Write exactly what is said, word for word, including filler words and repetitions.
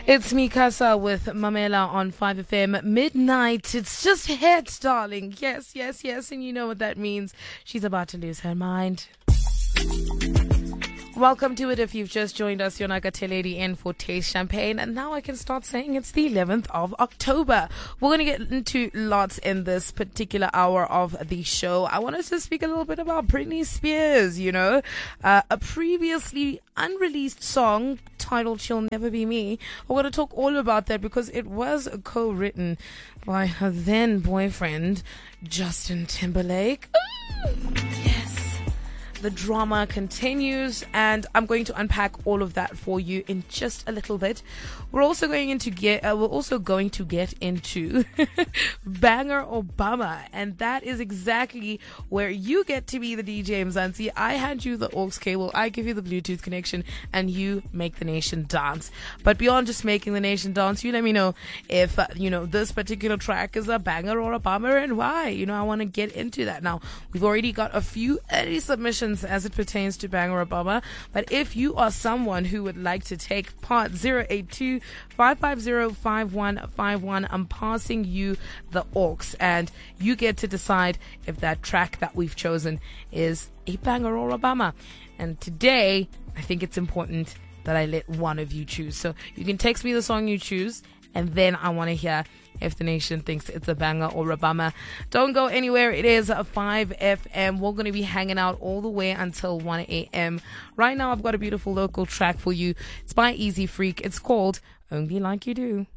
It's Mikasa with Mamela on five F M. Midnight. It's just hit, darling. Yes, yes, yes. And you know what that means. She's about to lose her mind. Welcome to it. If you've just joined us, you're Nakateledi in for Taste Champagne. And now I can start saying it's the eleventh of October. We're going to get into lots in this particular hour of the show. I wanted to speak a little bit about Britney Spears, you know, uh, a previously unreleased song titled She'll Never Be Me. We're going to talk all about that because it was co-written by her then boyfriend, Justin Timberlake. Ooh, yes. The drama continues, and I'm going to unpack all of that for you in just a little bit. We're also going into get. Uh, we're also going to get into Banger or Bummer, and that is exactly where you get to be the D J, Mzansi. I hand you the aux cable, I give you the Bluetooth connection, and you make the nation dance. But beyond just making the nation dance, you let me know if uh, you know this particular track is a banger or a bummer and why. You know, I want to get into that. Now, we've already got a few early submissions as it pertains to Banger or Bummer, but if you are someone who would like to take part, zero eight two, five five zero, five one five one, I'm passing you the aux, and you get to decide if that track that we've chosen is a banger or a bummer. And today, I think it's important that I let one of you choose. So you can text me the song you choose, and then I want to hear if the nation thinks it's a banger or a bummer. Don't go anywhere. It is five F M. We're going to be hanging out all the way until one A M. Right now, I've got a beautiful local track for you. It's by Easy Freak. It's called Only Like You Do.